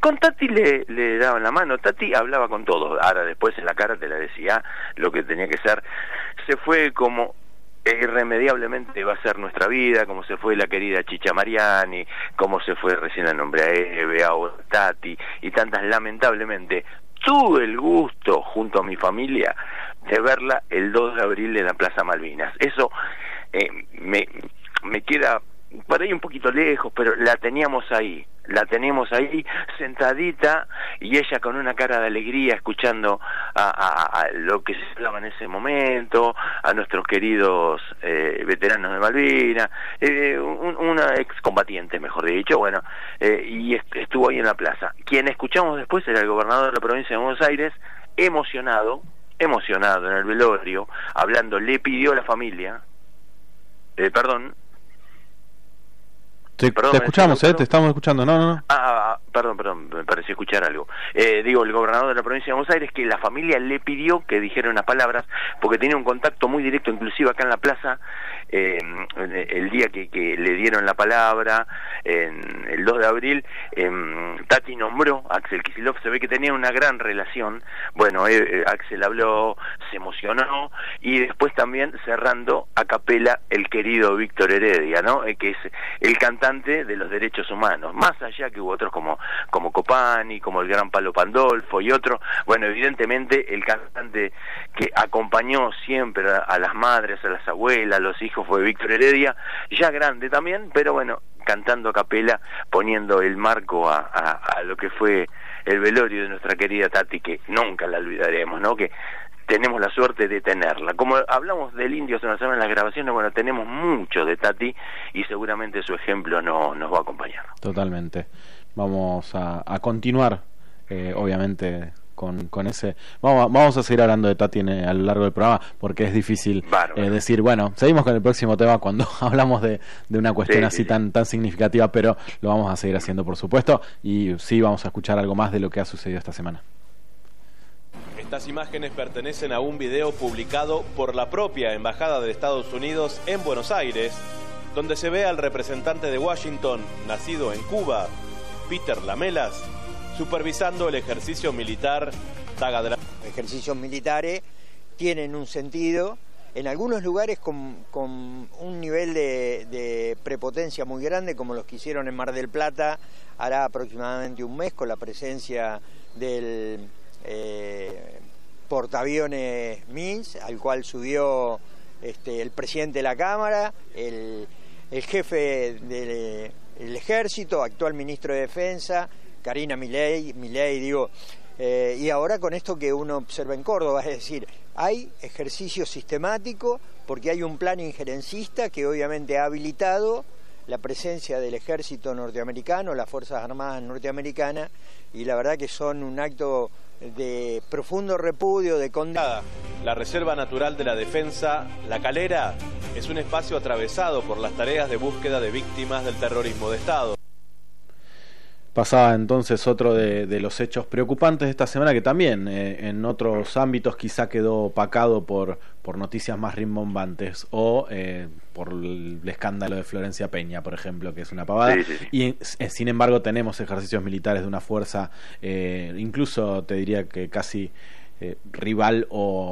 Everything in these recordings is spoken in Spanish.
con Tati le daban la mano. Tati hablaba con todos, ahora después en la cara te la decía lo que tenía que ser. Se fue como irremediablemente va a ser nuestra vida, como se fue la querida Chicha Mariani, como se fue, recién la nombré a Eve, a Tati y tantas. Lamentablemente tuve el gusto junto a mi familia de verla el 2 de abril en la Plaza Malvinas. Eso me queda por ahí un poquito lejos, pero la teníamos ahí sentadita, y ella con una cara de alegría escuchando a lo que se hablaba en ese momento, a nuestros queridos veteranos de Malvinas, una excombatiente, mejor dicho, bueno, y estuvo ahí en la plaza. Quien escuchamos después era el gobernador de la provincia de Buenos Aires, emocionado en el velorio, hablando, le pidió a la familia, perdón, te escuchamos, te estamos escuchando, no. Perdón, me pareció escuchar algo. Digo, el gobernador de la provincia de Buenos Aires, que la familia le pidió que dijera unas palabras, porque tenía un contacto muy directo, inclusive acá en la plaza, el día que le dieron la palabra, el 2 de abril, Tati nombró a Axel Kicillof, se ve que tenían una gran relación. Bueno, Axel habló, se emocionó, y después también cerrando a capela el querido Víctor Heredia, ¿no? Que es el cantante de los derechos humanos, más allá que hubo otros como Copani, como el gran Palo Pandolfo y otro. Bueno, evidentemente el cantante que acompañó siempre a las madres, a las abuelas, a los hijos, fue Víctor Heredia, ya grande también, pero bueno, cantando a capela, poniendo el marco a lo que fue el velorio de nuestra querida Tati, que nunca la olvidaremos, ¿no? Que tenemos la suerte de tenerla. Como hablamos del Indio hace una semana en las grabaciones, bueno, tenemos mucho de Tati y seguramente su ejemplo nos va a acompañar. Totalmente. Vamos a continuar, obviamente, con ese... Vamos a seguir hablando de Tati a lo largo del programa, porque es difícil decir, bueno, seguimos con el próximo tema cuando hablamos de una cuestión así tan significativa, pero lo vamos a seguir haciendo, por supuesto, y sí vamos a escuchar algo más de lo que ha sucedido esta semana. Estas imágenes pertenecen a un video publicado por la propia Embajada de Estados Unidos en Buenos Aires, donde se ve al representante de Washington, nacido en Cuba, Peter Lamelas, supervisando el ejercicio militar Taga de la... Ejercicios militares tienen un sentido, en algunos lugares con un nivel de prepotencia muy grande, como los que hicieron en Mar del Plata hará aproximadamente un mes, con la presencia del portaaviones Mills, al cual subió el presidente de la Cámara, el jefe del Ejército, actual ministro de Defensa, Karina Milei, y ahora con esto que uno observa en Córdoba, es decir, hay ejercicio sistemático porque hay un plan injerencista que obviamente ha habilitado la presencia del ejército norteamericano, las Fuerzas Armadas norteamericanas, y la verdad que son un acto de profundo repudio, de condena. La Reserva Natural de la Defensa, La Calera, es un espacio atravesado por las tareas de búsqueda de víctimas del terrorismo de Estado. Pasaba entonces otro de los hechos preocupantes de esta semana, que también en otros ámbitos quizá quedó opacado por noticias más rimbombantes, o por el escándalo de Florencia Peña, por ejemplo, que es una pavada. Sí. Y sin embargo tenemos ejercicios militares de una fuerza, incluso te diría que casi rival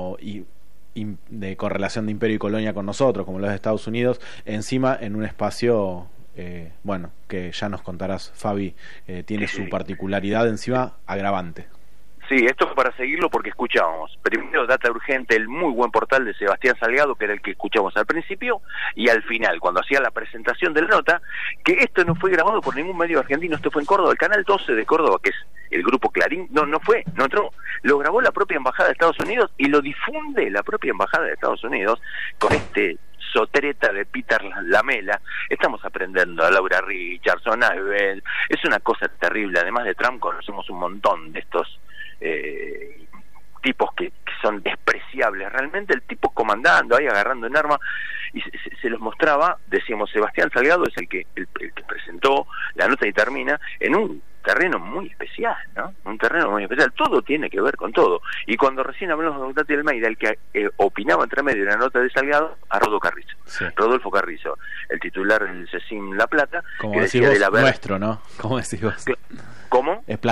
de correlación de imperio y colonia con nosotros, como los de Estados Unidos, encima en un espacio... bueno, que ya nos contarás, Fabi, tiene su particularidad encima agravante. Sí, esto para seguirlo porque escuchábamos primero Data Urgente, el muy buen portal de Sebastián Salgado, que era el que escuchamos al principio, y al final, cuando hacía la presentación de la nota, que esto no fue grabado por ningún medio argentino, esto fue en Córdoba, el Canal 12 de Córdoba, que es el grupo Clarín, no entró, lo grabó la propia Embajada de Estados Unidos y lo difunde la propia Embajada de Estados Unidos con sotreta de Peter Lamela. Estamos aprendiendo a Laura Richardson, a Evel. Es una cosa terrible. Además de Trump, conocemos un montón de estos tipos que son despreciables. Realmente el tipo comandando ahí, agarrando en arma, y se los mostraba. Decíamos, Sebastián Salgado es el que presentó la nota y termina en un terreno muy especial, ¿no? Un terreno muy especial. Todo tiene que ver con todo. Y cuando recién hablamos de Tati Almeida, el que opinaba entre medio de la nota de Salgado, a Rodolfo Carrizo, el titular del CECIM La Plata, como que decís decía vos, de la nuestro, ¿no? ¿Cómo decís vos? ¿Cómo? Es